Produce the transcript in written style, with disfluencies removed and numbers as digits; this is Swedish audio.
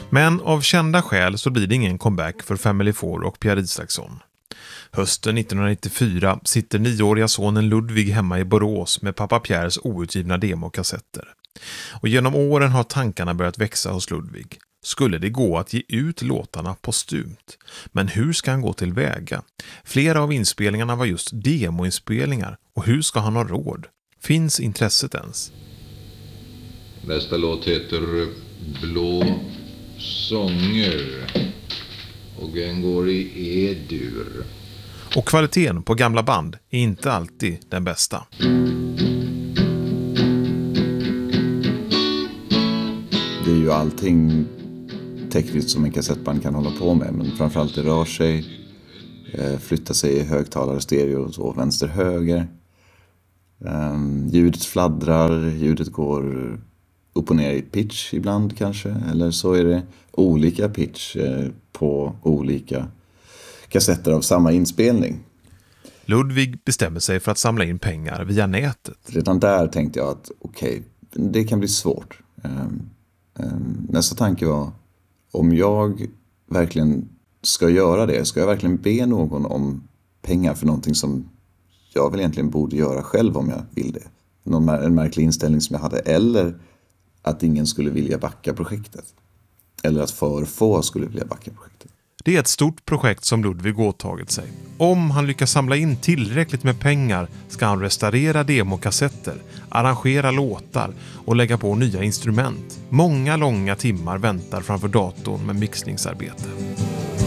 Men av kända skäl så blir det ingen comeback för Family Four och Pierre Isaksson. Hösten 1994 sitter 9-åriga sonen Ludvig hemma i Borås med pappa Pierres outgivna demokassetter. Och genom åren har tankarna börjat växa hos Ludvig. Skulle det gå att ge ut låtarna postumt? Men hur ska han gå tillväga? Flera av inspelningarna var just demoinspelningar. Och hur ska han ha råd? Finns intresset ens? Nästa låt heter Blå sånger. Och den går i E-dur. Och kvaliteten på gamla band är inte alltid den bästa. Det är ju allting tekniskt som en kassettband kan hålla på med. Men framförallt det rör sig, flyttar sig i högtalare, stereo och så, vänster-höger. Ljudet fladdrar, ljudet går upp och ner i pitch ibland kanske. Eller så är det olika pitch på olika kassetter av samma inspelning. Ludvig bestämmer sig för att samla in pengar via nätet. Redan där tänkte jag att okej, det kan bli svårt. Nästa tanke var, om jag verkligen ska göra det, ska jag verkligen be någon om pengar för någonting som jag väl egentligen borde göra själv om jag vill det. En märklig inställning som jag hade, eller att ingen skulle vilja backa projektet. Eller att för få skulle vilja backa projektet. Det är ett stort projekt som Ludvig åtagit sig. Om han lyckas samla in tillräckligt med pengar ska han restaurera demokassetter, arrangera låtar och lägga på nya instrument. Många långa timmar väntar framför datorn med mixningsarbete.